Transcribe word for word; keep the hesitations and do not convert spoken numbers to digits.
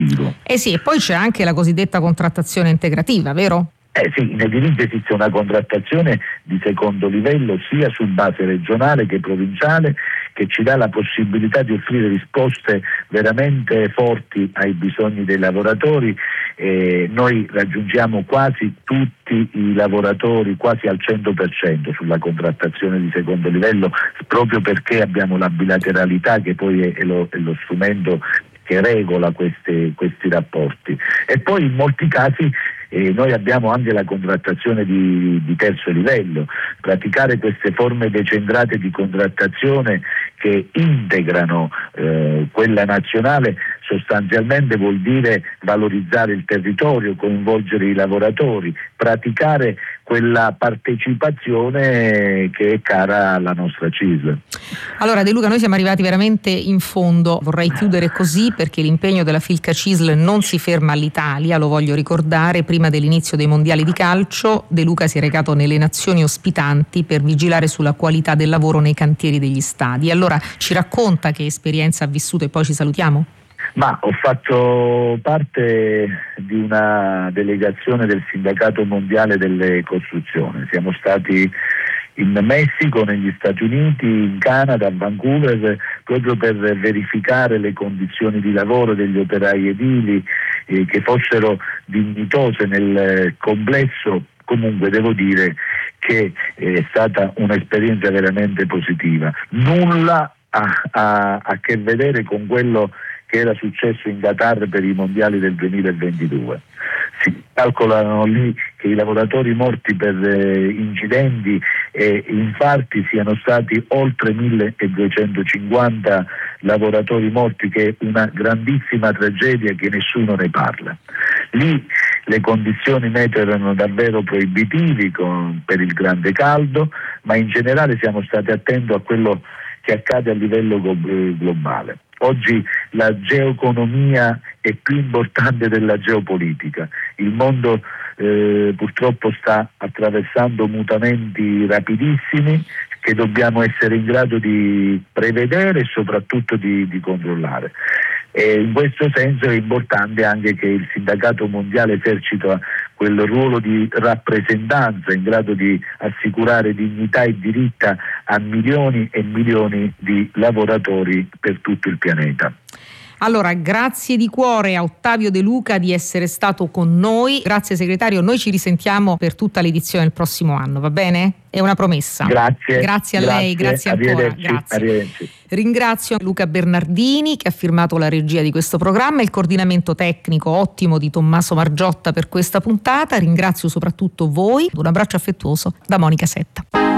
Eh sì, e poi c'è anche la cosiddetta contrattazione integrativa, vero? Eh sì, in edilizia esiste una contrattazione di secondo livello sia su base regionale che provinciale, che ci dà la possibilità di offrire risposte veramente forti ai bisogni dei lavoratori. Eh, noi raggiungiamo quasi tutti i lavoratori, quasi al cento per cento sulla contrattazione di secondo livello, proprio perché abbiamo la bilateralità che poi è, è, lo, è lo strumento che regola questi, questi rapporti. E poi in molti casi eh, noi abbiamo anche la contrattazione di, di terzo livello. Praticare queste forme decentrate di contrattazione che integrano eh, quella nazionale sostanzialmente vuol dire valorizzare il territorio, coinvolgere i lavoratori, praticare quella partecipazione che è cara alla nostra C I S L. Allora De Luca, noi siamo arrivati veramente in fondo, vorrei chiudere così perché l'impegno della Filca C I S L non si ferma all'Italia, lo voglio ricordare. Prima dell'inizio dei mondiali di calcio De Luca si è recato nelle nazioni ospitanti per vigilare sulla qualità del lavoro nei cantieri degli stadi. Allora ci racconta che esperienza ha vissuto e poi ci salutiamo? Ma ho fatto parte di una delegazione del Sindacato Mondiale delle Costruzioni. Siamo stati in Messico, negli Stati Uniti, in Canada, a Vancouver, proprio per verificare le condizioni di lavoro degli operai edili, eh, che fossero dignitose nel complesso. Comunque devo dire che è stata un'esperienza veramente positiva. Nulla a, a, a che vedere con quello che era successo in Qatar per i mondiali del duemilaventidue. Si calcolano lì che i lavoratori morti per eh, incidenti e infarti siano stati oltre milleduecentocinquanta lavoratori morti, che è una grandissima tragedia che nessuno ne parla. Lì le condizioni meteo erano davvero proibitivi con, per il grande caldo, ma in generale siamo stati attenti a quello che accade a livello globale. Oggi la geoeconomia è più importante della geopolitica. Il mondo eh, purtroppo sta attraversando mutamenti rapidissimi che dobbiamo essere in grado di prevedere e soprattutto di, di controllare. E in questo senso è importante anche che il sindacato mondiale esercita quel ruolo di rappresentanza in grado di assicurare dignità e diritti a milioni e milioni di lavoratori per tutto il pianeta. Allora, grazie di cuore a Ottavio De Luca di essere stato con noi. Grazie segretario, noi ci risentiamo per tutta l'edizione del prossimo anno, va bene? È una promessa. Grazie. Grazie a grazie, lei, grazie ancora. Grazie. Arrivederci. Ringrazio Luca Bernardini che ha firmato la regia di questo programma, il coordinamento tecnico ottimo di Tommaso Margiotta per questa puntata. Ringrazio soprattutto voi. Un abbraccio affettuoso da Monica Setta.